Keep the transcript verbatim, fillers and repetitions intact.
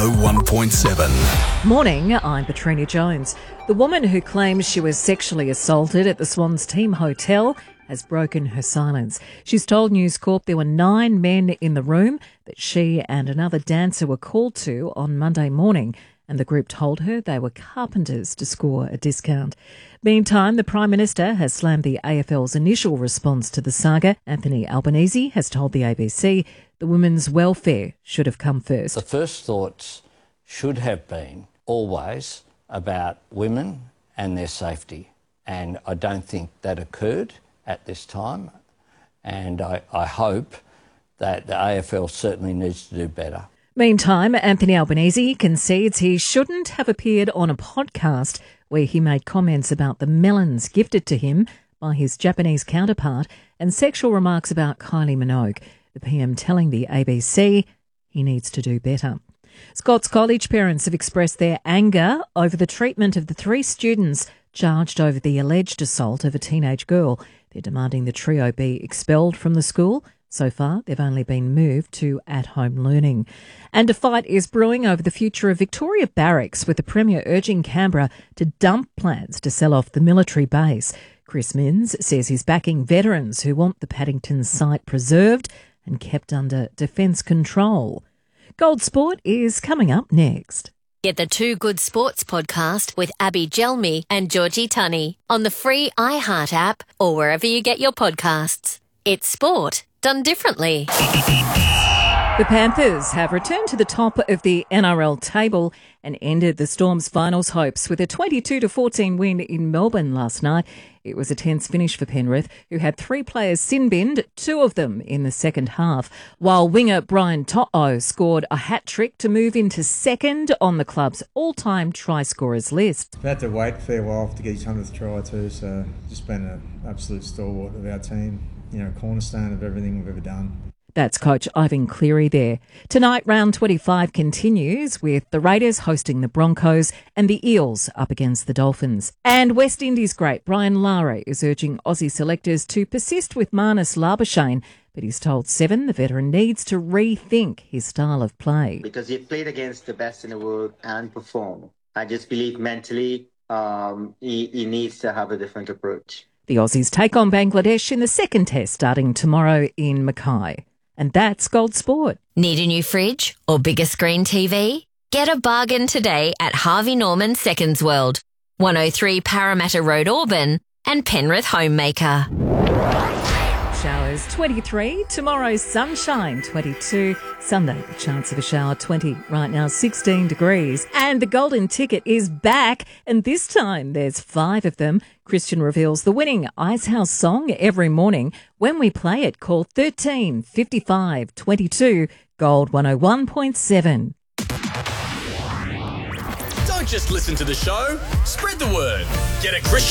oh one point seven. Morning, I'm Petrina Jones. The woman who claims she was sexually assaulted at the Swans Team Hotel has broken her silence. She's told News Corp there were nine men in the room that she and another dancer were called to on Monday morning, and the group told her they were carpenters to score a discount. Meantime, the Prime Minister has slammed the A F L's initial response to the saga. Anthony Albanese has told the A B C the women's welfare should have come first. The first thoughts should have been always about women and their safety, and I don't think that occurred at this time, and I, I hope that the A F L certainly needs to do better. Meantime, Anthony Albanese concedes he shouldn't have appeared on a podcast where he made comments about the melons gifted to him by his Japanese counterpart and sexual remarks about Kylie Minogue. The P M telling the A B C he needs to do better. Scots College parents have expressed their anger over the treatment of the three students charged over the alleged assault of a teenage girl. They're demanding the trio be expelled from the school. So far, they've only been moved to at-home learning. And a fight is brewing over the future of Victoria Barracks, with the Premier urging Canberra to dump plans to sell off the military base. Chris Minns says he's backing veterans who want the Paddington site preserved and kept under defence control. Gold Sport is coming up next. Get the Two Good Sports podcast with Abby Gelmi and Georgie Tunney on the free iHeart app or wherever you get your podcasts. It's sport done differently. The Panthers have returned to the top of the N R L table and ended the Storm's finals hopes with a twenty-two to fourteen win in Melbourne last night. It was a tense finish for Penrith, who had three players sin-binned, two of them in the second half, while winger Brian To'o scored a hat-trick to move into second on the club's all-time try scorers list. We've had to wait a fair while to get his hundredth try too, so just been an absolute stalwart of our team, you know, cornerstone of everything we've ever done. That's coach Ivan Cleary there. Tonight, round twenty-five continues with the Raiders hosting the Broncos and the Eels up against the Dolphins. And West Indies great Brian Lara is urging Aussie selectors to persist with Marnus Labuschagne, but he's told Seven the veteran needs to rethink his style of play. Because he played against the best in the world and performed. I just believe mentally um, he, he needs to have a different approach. The Aussies take on Bangladesh in the second test starting tomorrow in Mackay. And that's Gold Sport. Need a new fridge or bigger screen T V? Get a bargain today at Harvey Norman Seconds World, one oh three Parramatta Road, Auburn, and Penrith Homemaker. Showers twenty-three, tomorrow sunshine twenty-two, Sunday a chance of a shower twenty, right now sixteen degrees. And the golden ticket is back, and this time there's five of them. Christian reveals the winning Icehouse song every morning when we play it. Call thirteen fifty-five twenty-two, Gold one oh one point seven. Don't just listen to the show, spread the word. Get a Christian